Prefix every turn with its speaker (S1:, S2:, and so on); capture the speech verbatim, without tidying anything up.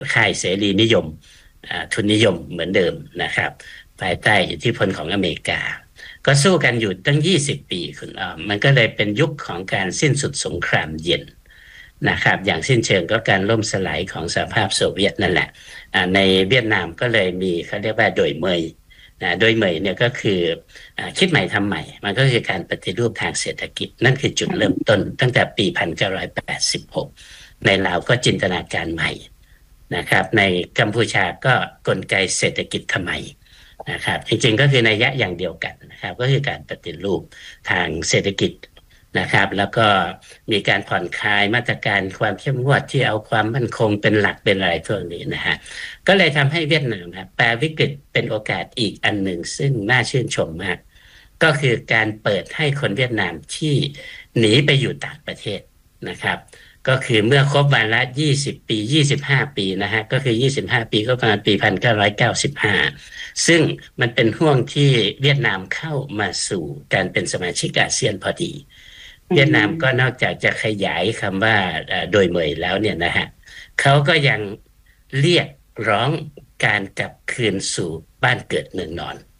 S1: ค่ายเสรีนิยมทุนนิยมเหมือนเดิมนะครับภายใต้อิทธิพลของอเมริกาก็สู้กันอยู่ตั้งยี่สิบปีคุณอ้อมมันก็เลยเป็นยุคของการสิ้นสุดสงครามเย็นนะครับอย่างสิ้นเชิงก็การล่มสลายของสหภาพโซเวียตนั่นแหละในเวียดนามก็เลยมีเขาเรียกว่าโดยเมยนะโดยเมยเนี่ยก็คือคิดใหม่ทำใหม่มันก็คือการปฏิรูปทางเศรษฐกิจนั่นคือจุดเริ่มต้นตั้งแต่ปีหนึ่งพันเก้าร้อยแปดสิบหกในลาวก็จินตนาการใหม่นะครับในกัมพูชาก็กลไกเศรษฐกิจทำไมนะครับจริงๆก็คือนัยยะอย่างเดียวกันนะครับก็คือการปฏิรูปทางเศรษฐกิจนะครับแล้วก็มีการผ่อนคลายมาตรการความเข้มงวดที่เอาความมั่นคงเป็นหลักเป็นอะไรพวกนี้นะฮะก็เลยทำให้เวียดนามครับแปลวิกฤตเป็นโอกาสอีกอันหนึ่งซึ่งน่าชื่นชมมากก็คือการเปิดให้คนเวียดนามที่หนีไปอยู่ต่างประเทศนะครับก็คือเมื่อครบวาระยี่สิบปียี่สิบห้าปีนะฮะก็คือยี่สิบห้าปีก็ประมาณปีหนึ่งพันเก้าร้อยเก้าสิบห้าซึ่งมันเป็นห่วงที่เวียดนามเข้ามาสู่การเป็นสมาชิกอาเซียนพอดีเวียดนามก็นอกจากจะขยายคำว่าโดยเมยแล้วเนี่ยนะฮะเขาก็ยังเรียกร้องการกลับคืนสู่บ้านเกิดเมืองนอน